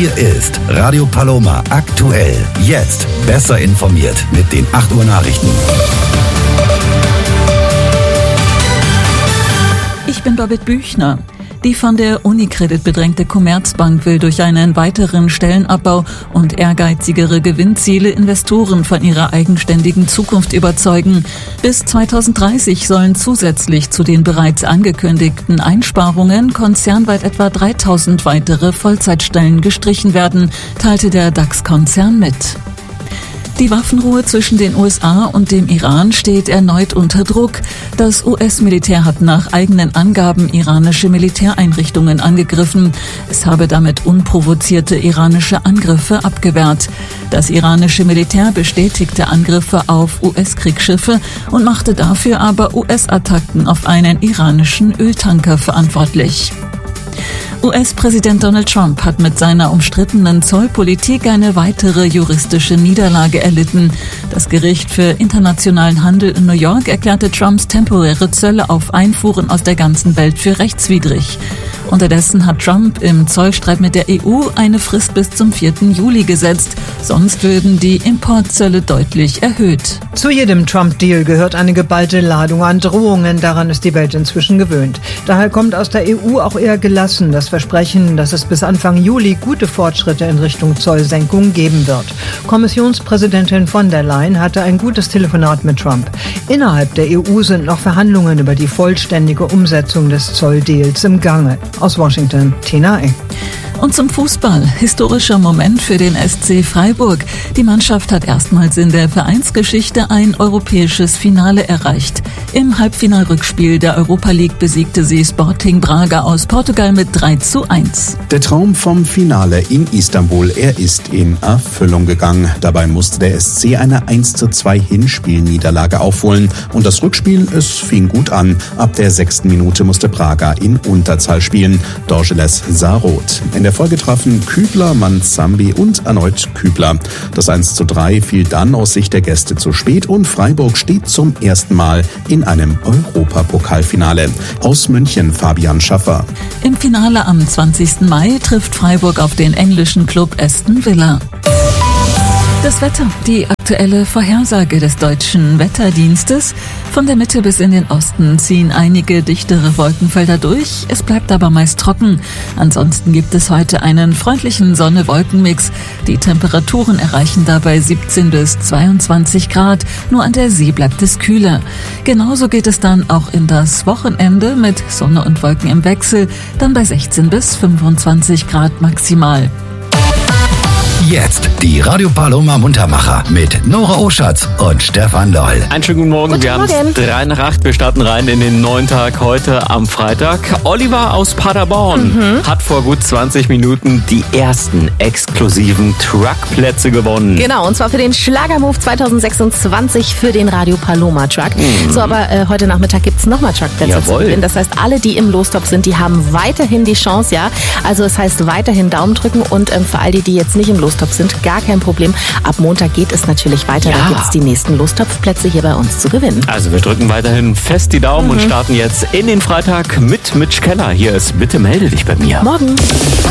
Hier ist Radio Paloma aktuell. Jetzt besser informiert mit den 8 Uhr Nachrichten. Ich bin Babette Büchner. Die von der Unicredit bedrängte Commerzbank will durch einen weiteren Stellenabbau und ehrgeizigere Gewinnziele Investoren von ihrer eigenständigen Zukunft überzeugen. Bis 2030 sollen zusätzlich zu den bereits angekündigten Einsparungen konzernweit etwa 3000 weitere Vollzeitstellen gestrichen werden, teilte der DAX-Konzern mit. Die Waffenruhe zwischen den USA und dem Iran steht erneut unter Druck. Das US-Militär hat nach eigenen Angaben iranische Militäreinrichtungen angegriffen. Es habe damit unprovozierte iranische Angriffe abgewehrt. Das iranische Militär bestätigte Angriffe auf US-Kriegsschiffe und machte dafür aber US-Attacken auf einen iranischen Öltanker verantwortlich. US-Präsident Donald Trump hat mit seiner umstrittenen Zollpolitik eine weitere juristische Niederlage erlitten. Das Gericht für internationalen Handel in New York erklärte Trumps temporäre Zölle auf Einfuhren aus der ganzen Welt für rechtswidrig. Unterdessen hat Trump im Zollstreit mit der EU eine Frist bis zum 4. Juli gesetzt. Sonst würden die Importzölle deutlich erhöht. Zu jedem Trump-Deal gehört eine geballte Ladung an Drohungen. Daran ist die Welt inzwischen gewöhnt. Daher kommt aus der EU auch eher gelassen das Versprechen, dass es bis Anfang Juli gute Fortschritte in Richtung Zollsenkung geben wird. Kommissionspräsidentin von der Leyen hatte ein gutes Telefonat mit Trump. Innerhalb der EU sind noch Verhandlungen über die vollständige Umsetzung des Zolldeals im Gange. Aus Washington, Tina Eng. Und zum Fußball. Historischer Moment für den SC Freiburg. Die Mannschaft hat erstmals in der Vereinsgeschichte ein europäisches Finale erreicht. Im Halbfinalrückspiel der Europa League besiegte sie Sporting Braga aus Portugal mit 3:1. Der Traum vom Finale in Istanbul, er ist in Erfüllung gegangen. Dabei musste der SC eine 1:2 Hinspielniederlage aufholen. Und das Rückspiel, es fing gut an. Ab der 6. Minute musste Braga in Unterzahl spielen. Dorgeles sah rot. In der Folge trafen Kübler, Manzambi und erneut Kübler. Das 1:3 fiel dann aus Sicht der Gäste zu spät und Freiburg steht zum ersten Mal in einem Europapokalfinale. Aus München Fabian Schaffer. Im Finale am 20. Mai trifft Freiburg auf den englischen Club Aston Villa. Das Wetter, die aktuelle Vorhersage des Deutschen Wetterdienstes. Von der Mitte bis in den Osten ziehen einige dichtere Wolkenfelder durch. Es bleibt aber meist trocken. Ansonsten gibt es heute einen freundlichen Sonne-Wolken-Mix. Die Temperaturen erreichen dabei 17 bis 22 Grad. Nur an der See bleibt es kühler. Genauso geht es dann auch in das Wochenende mit Sonne und Wolken im Wechsel. Dann bei 16 bis 25 Grad maximal. Jetzt die Radio Paloma Muntermacher mit Nora Oschatz und Stefan Loll. Einen schönen guten Morgen. Wir haben es 7:03. Wir starten rein in den neuen Tag heute am Freitag. Oliver aus Paderborn hat vor gut 20 Minuten die ersten exklusiven Truckplätze gewonnen. Genau, und zwar für den Schlagermove 2026 für den Radio Paloma Truck. So, aber heute Nachmittag gibt's nochmal Truckplätze zu gewinnen. Das heißt, alle, die im Lostopf sind, die haben weiterhin die Chance, ja. Also es heißt weiterhin Daumen drücken und für all die jetzt nicht im Lostopf sind, gar kein Problem. Ab Montag geht es natürlich weiter. Da gibt es die nächsten Lostopfplätze hier bei uns zu gewinnen. Also wir drücken weiterhin fest die Daumen und starten jetzt in den Freitag mit Mitch Keller. Hier ist Bitte melde dich bei mir. Morgen.